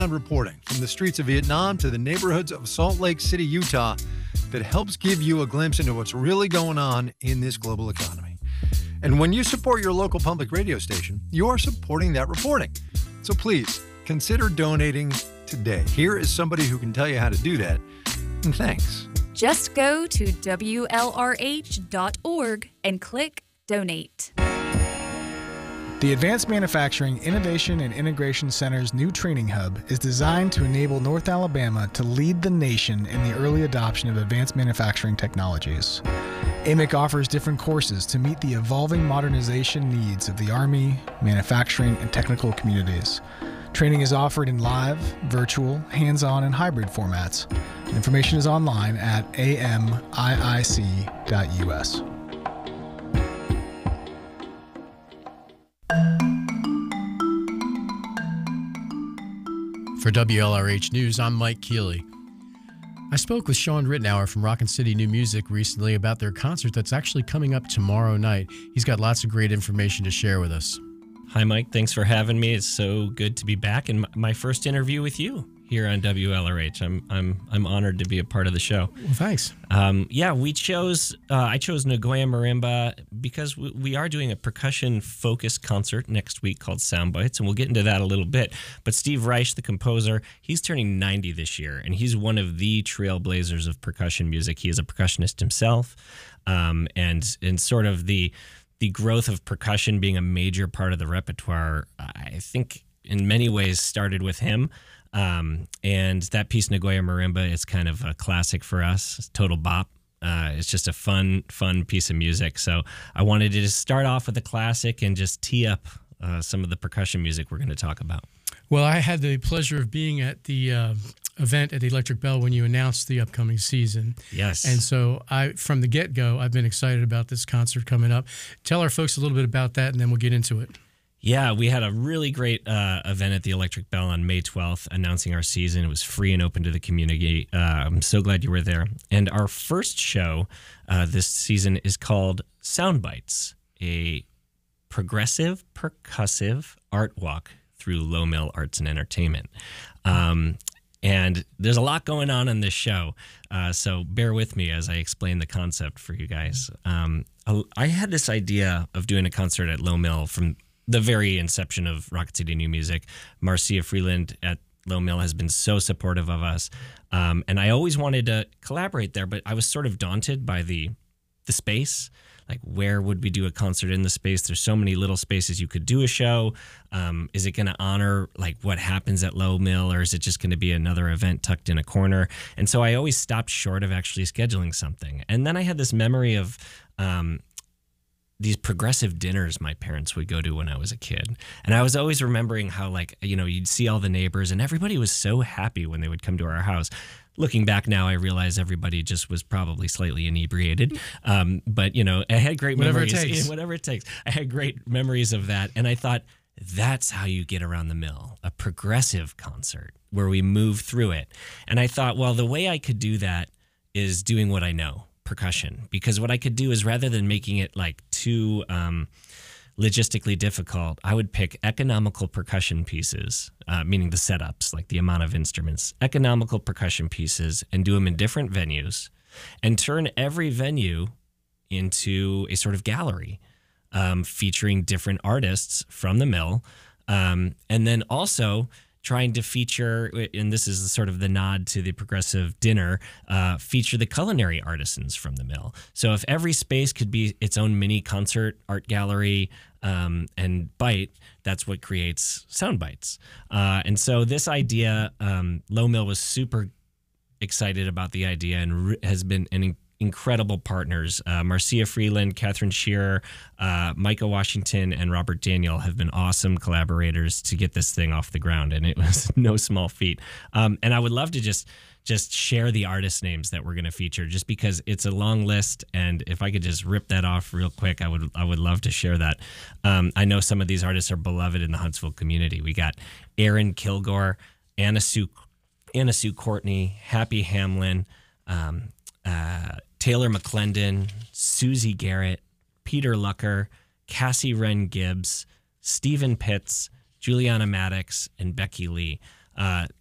reporting from the streets of Vietnam to the neighborhoods of Salt Lake City, Utah, that helps give you a glimpse into what's really going on in this global economy. And when you support your local public radio station, you are supporting that reporting. So please consider donating today. Here is somebody who can tell you how to do that. And thanks. Just go to WLRH.org and click Donate. The Advanced Manufacturing Innovation and Integration Center's new training hub is designed to enable North Alabama to lead the nation in the early adoption of advanced manufacturing technologies. AMIC offers different courses to meet the evolving modernization needs of the Army, manufacturing, and technical communities. Training is offered in live, virtual, hands-on, and hybrid formats. Information is online at amiic.us. For WLRH News, I'm Mike Keeley. I spoke with Sean Rittenauer from Rockin' City New Music recently about their concert that's actually coming up tomorrow night. He's got lots of great information to share with us. Hi, Mike. Thanks for having me. It's so good to be back in my first interview with you here on WLRH. I'm honored to be a part of the show. Well, thanks. We chose I chose Nagoya Marimba because we are doing a percussion-focused concert next week called Soundbites, and we'll get into that a little bit. But Steve Reich, the composer, he's turning 90 this year, and he's one of the trailblazers of percussion music. He is a percussionist himself, and sort of the growth of percussion being a major part of the repertoire, I think in many ways started with him. And that piece, Nagoya Marimba, is kind of a classic for us. It's total bop. It's just a fun piece of music. So I wanted to just start off with a classic and just tee up some of the percussion music we're going to talk about. Well, I had the pleasure of being at the event at the Electric Bell when you announced the upcoming season. Yes. And so from the get-go, I've been excited about this concert coming up. Tell our folks a little bit about that, and then we'll get into it. Yeah, we had a really great event at the Electric Bell on May 12th announcing our season. It was free and open to the community. I'm so glad you were there. And our first show this season is called Soundbites, a progressive, percussive art walk through Low Mill Arts and Entertainment. And there's a lot going on in this show, so bear with me as I explain the concept for you guys. I had this idea of doing a concert at Low Mill from the very inception of Rockin' City New Music. Marcia Freeland at Low Mill has been so supportive of us. And I always wanted to collaborate there, but I was sort of daunted by the space. Like, where would we do a concert in the space? There's so many little spaces you could do a show. Is it going to honor like what happens at Low Mill, or is it just going to be another event tucked in a corner? And so I always stopped short of actually scheduling something. And then I had this memory of these progressive dinners my parents would go to when I was a kid. And I was always remembering how, like, you know, you'd see all the neighbors and everybody was so happy when they would come to our house. Looking back now, I realize everybody just was probably slightly inebriated. But, you know, I had great memories. Whatever it takes. I had great memories of that. And I thought, that's how you get around the mill, a progressive concert where we move through it. And I thought, well, the way I could do that is doing what I know. Percussion, because what I could do is, rather than making it like too logistically difficult, I would pick economical percussion pieces, meaning the setups, like the amount of instruments, economical percussion pieces, and do them in different venues, and turn every venue into a sort of gallery featuring different artists from the mill, and then also trying to feature, and this is sort of the nod to the progressive dinner, feature the culinary artisans from the mill. So if every space could be its own mini concert, art gallery, and bite, that's what creates Soundbites. And so this idea, Low Mill was super excited about the idea and has been an incredible partners. Marcia Freeland, Catherine Shearer, Micah Washington, and Robert Daniel have been awesome collaborators to get this thing off the ground, and it was no small feat. And I would love to just share the artist names that we're going to feature, just because it's a long list, and if I could just rip that off real quick, I would love to share that. I know some of these artists are beloved in the Huntsville community. We got Aaron Kilgore, Anna Sue Courtney, Happy Hamlin, Taylor McClendon, Susie Garrett, Peter Lucker, Cassie Wren Gibbs, Stephen Pitts, Juliana Maddox, and Becky Lee.